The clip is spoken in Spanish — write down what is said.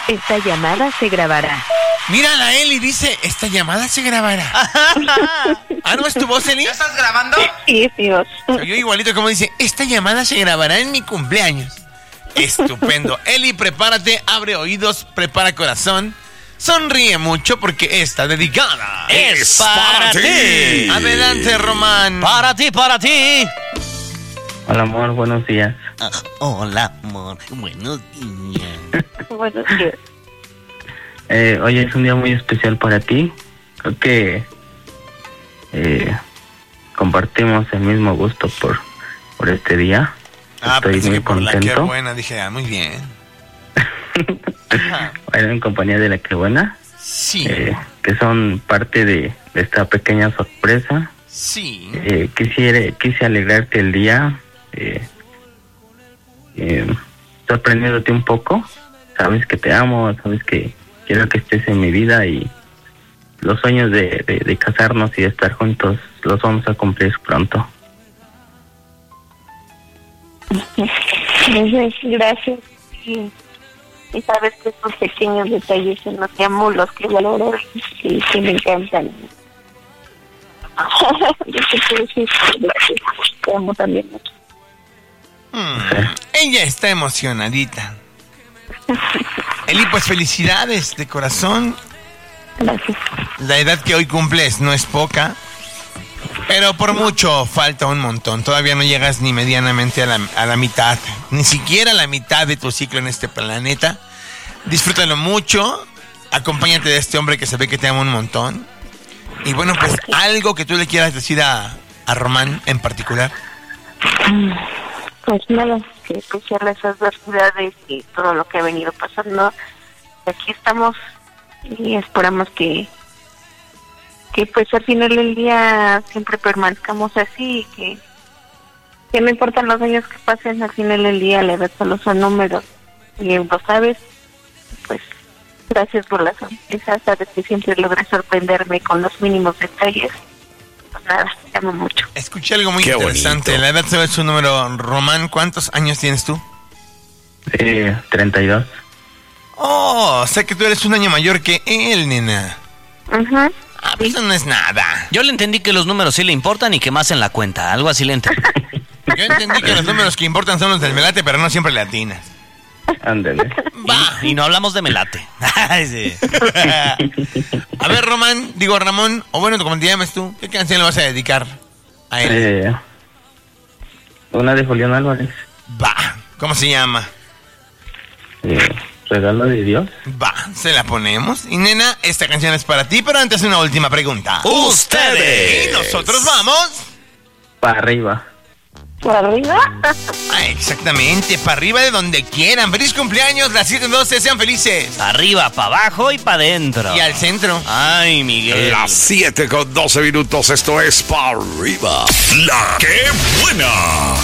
Esta llamada se grabará. Mira, la Eli dice, esta llamada se grabará. ¿Ah, no es tu voz, Eli? ¿Ya estás grabando? Sí, es mi voz. Yo igualito como dice, esta llamada se grabará en mi cumpleaños. Estupendo. Eli, prepárate, abre oídos, prepara corazón. Sonríe mucho porque esta dedicada es para ti. Adelante, Román. Para ti. Hola, amor, buenos días. Hola, amor, buenos días. Buenos días. Hoy es un día muy especial para ti. Creo que compartimos el mismo gusto por este día. Estoy pensé muy que por la contento. que buena, dije, muy bien. Bueno, en compañía de la que buena. Sí. Que son parte de esta pequeña sorpresa. Sí. Quise alegrarte el día, sorprendiéndote un poco. Sabes que te amo, sabes que quiero que estés en mi vida y los sueños de casarnos y de estar juntos los vamos a cumplir pronto. Gracias. Y sabes que estos pequeños detalles son los que amo, los que valoro y que me encantan. Yo te quiero decir gracias. Te amo también mucho. Ella está emocionadita. Eli, pues felicidades de corazón. Gracias. La edad que hoy cumples no es poca, pero por mucho falta un montón. Todavía no llegas ni medianamente a la mitad, ni siquiera a la mitad de tu ciclo en este planeta. Disfrútalo mucho, acompáñate de este hombre que se ve que te ama un montón. Y bueno, pues algo que tú le quieras decir a Román en particular. Pues nada, que pese a las adversidades y todo lo que ha venido pasando, aquí estamos y esperamos que pues al final del día siempre permanezcamos así y que no importan los años que pasen, al final del día la edad solo son números y lo sabes. Pues gracias por la sorpresa, sabes que siempre logras sorprenderme con los mínimos detalles. Pues nada, te amo mucho. Escuché algo muy Qué interesante. bonito. La edad sabe su número. Román, ¿cuántos años tienes tú? 32. Oh, sé que tú eres un año mayor que él, nena. Ajá. Ah, pues eso no es nada. Yo le entendí que los números sí le importan y que más en la cuenta. Algo así le entendí. Yo entendí que los números que importan son los del melate, pero no siempre le atinas. Ándale. Va. Y no hablamos de melate. Ay, sí. A ver, Ramón, o bueno, como te llamas tú, ¿qué canción le vas a dedicar a él? Una de Julián Álvarez. Va. ¿Cómo se llama? Regalo de Dios. Va, se la ponemos. Y nena, esta canción es para ti, pero antes una última pregunta. ¡Ustedes! Y nosotros vamos. Para arriba. ¿Por arriba? Ah, exactamente, para arriba de donde quieran. ¡Feliz cumpleaños! Las 7:12, sean felices. Arriba, para abajo y para adentro. Y al centro. Ay, Miguel. Las 7:12, esto es para arriba. La que buena.